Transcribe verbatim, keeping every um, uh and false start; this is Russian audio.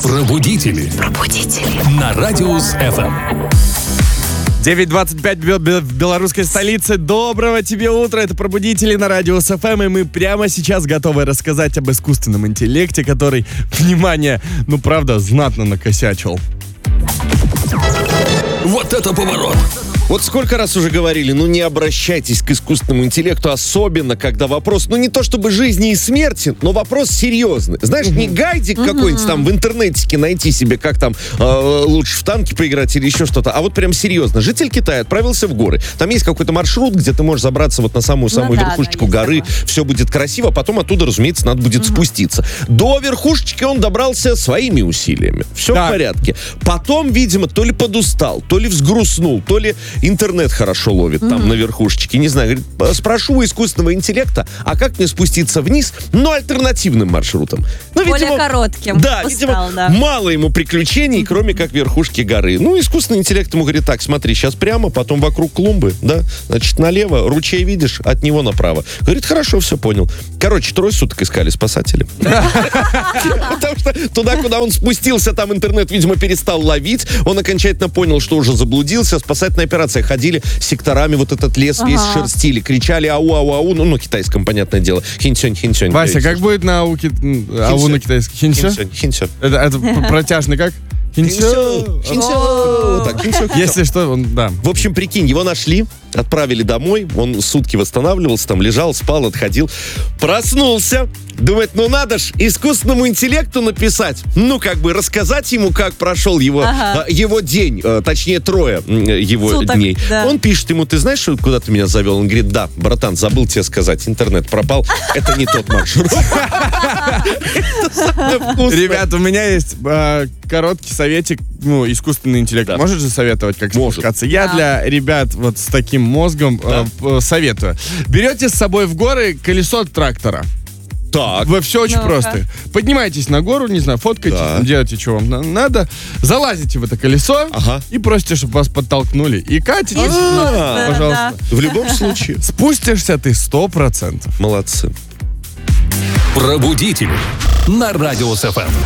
Пробудители. Пробудители. На Радиус эф эм. девять двадцать пять в белорусской столице. Доброго тебе утра. Это Пробудители на Радиус эф эм. И мы прямо сейчас готовы рассказать об искусственном интеллекте, который, внимание, ну правда, знатно накосячил. Вот это поворот! Вот сколько раз уже говорили, ну не обращайтесь к искусственному интеллекту, особенно когда вопрос, ну не то чтобы жизни и смерти, но вопрос серьезный. Знаешь, не гайдик какой-нибудь там в интернете найти себе, как там э, лучше в танки поиграть или еще что-то, а вот прям серьезно. Житель Китая отправился в горы. Там есть какой-то маршрут, где ты можешь забраться вот на самую-самую ну, да, верхушечку да, горы, такое. все будет красиво, потом оттуда, разумеется, надо будет угу. спуститься. До верхушечки он добрался своими усилиями. Все так. в порядке. Потом, видимо, то ли подустал, то ли взгрустнул, то ли интернет хорошо ловит там mm-hmm. на верхушечке. Не знаю, говорит, спрошу у искусственного интеллекта, а как мне спуститься вниз, но альтернативным маршрутом. Ну, более видимо, коротким. Да, Устал, видимо, да. мало ему приключений, кроме как верхушки горы. Ну, искусственный интеллект ему говорит, так, смотри, сейчас прямо, потом вокруг клумбы, да, значит, налево, ручей видишь, от него направо. Говорит, хорошо, все понял. Короче, трое суток искали спасатели. Потому что туда, куда он спустился, там интернет, видимо, перестал ловить. Он окончательно понял, что уже заблудился. Спасательная операция. Ходили секторами, вот этот лес весь шерстили, кричали ау-ау-ау, ну, на китайском, понятное дело. Хинсёнь, хинсёнь. Вася, как будет на ау, ки... ау на китайском? Хинсё? Хинсёнь, хинсёнь. Это, это протяжный как? Хинсё. Хинсё. Так, хинсё. Если что, он, да. В общем, прикинь, его нашли, отправили домой, он сутки восстанавливался, там лежал, спал, отходил, проснулся, думает, ну надо ж искусственному интеллекту написать, ну как бы рассказать ему, как прошел его, ага. э, его день, э, точнее трое э, его Суток, дней. Да. Он пишет ему, ты знаешь, куда ты меня завел? Он говорит, да, братан, забыл тебе сказать, интернет пропал, это не тот маршрут. Ребят, у меня есть короткий советик, ну, искусственный интеллект может же советовать, как спускаться. Я для ребят вот с таким мозгом советую. Берете с собой в горы колесо трактора. Так. Вы все очень Ну-ка. просто. Поднимаетесь на гору, не знаю, фоткаетесь, Да. делаете, что вам на- надо, залазите в это колесо Ага. и просите, чтобы вас подтолкнули. И катитесь, А, пожалуйста. В любом случае. Спустишься ты сто процентов. Молодцы. Пробудители. На Радиус эф эм.